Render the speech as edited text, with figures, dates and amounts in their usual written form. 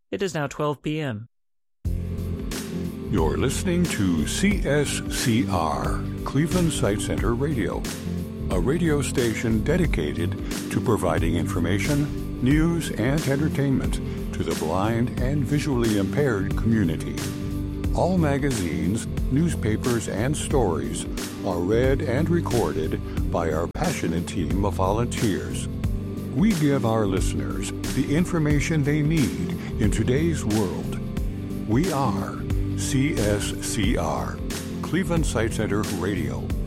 It is now 12 p.m. You're listening to CSCR, Cleveland Sight Center Radio, a radio station dedicated to providing information, news, and entertainment to the blind and visually impaired community. All magazines, newspapers, and stories are read and recorded by our passionate team of volunteers. We give our listeners the information they need in today's world. We are CSCR, Cleveland Sight Center Radio.